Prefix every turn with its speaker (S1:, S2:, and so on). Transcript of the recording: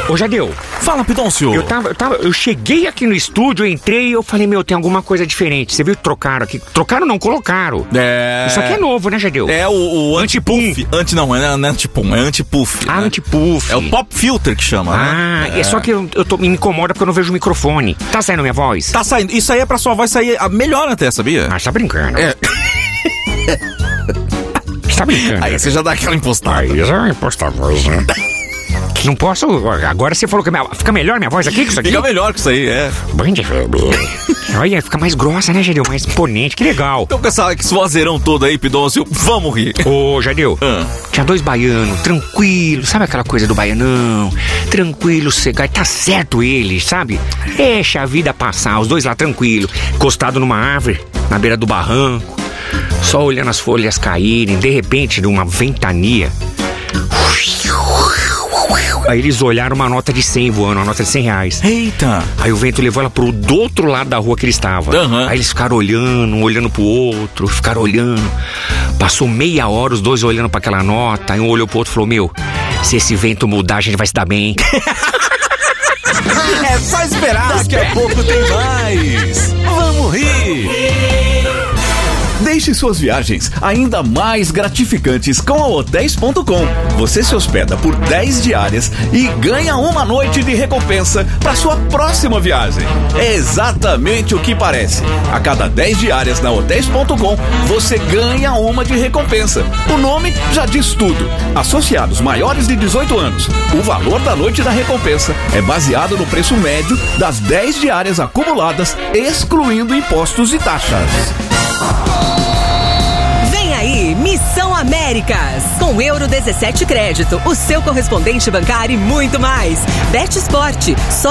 S1: Ô, Jadeu.
S2: Fala, Pidoncio.
S1: Eu cheguei aqui no estúdio, eu entrei e eu falei, tem alguma coisa diferente. Você viu que trocaram aqui? Trocaram não, colocaram. Isso aqui é novo, né, Jadeu?
S2: É o anti-puff. Não é anti-pum, é anti-puff.
S1: Ah,
S2: né?
S1: Anti-puff.
S2: É o pop filter que chama, né?
S1: É só que me incomoda porque eu não vejo o microfone. Tá saindo minha voz?
S2: Tá saindo. Isso aí é pra sua voz sair melhor até, sabia?
S1: Ah, você tá brincando. Você tá brincando.
S2: Aí você já dá aquela impostada.
S1: Aí já imposta a voz, né? Não posso. Agora você falou que fica melhor minha voz aqui com isso aqui?
S2: Fica melhor com isso aí,
S1: Olha, fica mais grossa, né, Jadeu? Mais imponente, que legal.
S2: Então com esse vozeirão todo aí, Pidoncio, vamos rir.
S1: Ô, Jadeu, tinha 2 baianos, tranquilo, sabe aquela coisa do baianão? Tranquilo, cegado, tá certo eles, sabe? Deixa a vida passar, os 2 lá tranquilo, encostado numa árvore, na beira do barranco, só olhando as folhas caírem, de repente, numa ventania. Aí eles olharam uma nota de 100 voando, uma nota de R$100.
S2: Eita!
S1: Aí o vento levou ela do outro lado da rua que ele estava. Aí eles ficaram olhando, um olhando pro outro, ficaram olhando. Passou meia hora, os 2 olhando pra aquela nota. Aí um olhou pro outro e falou, se esse vento mudar, a gente vai se dar bem.
S2: É só esperar, daqui a pouco tem mais. Vamos rir! Deixe suas viagens ainda mais gratificantes com a Hotéis.com. Você se hospeda por 10 diárias e ganha uma noite de recompensa para sua próxima viagem. É exatamente o que parece. A cada 10 diárias na Hotéis.com, você ganha uma de recompensa. O nome já diz tudo. Associados maiores de 18 anos. O valor da noite da recompensa é baseado no preço médio das 10 diárias acumuladas, excluindo impostos e taxas.
S3: Vem aí, Missão Américas. Com Euro 17 Crédito, o seu correspondente bancário e muito mais. Bet Sport, só